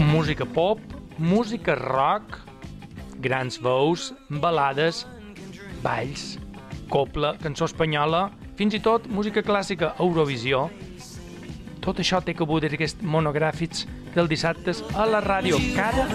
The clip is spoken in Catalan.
música pop, música rock, grans veus, balades, balls, copla, cançó espanyola, fins i tot música clàssica, Eurovisió. Tot això té cabuda en aquests monogràfics del dissabtes a la ràdio cada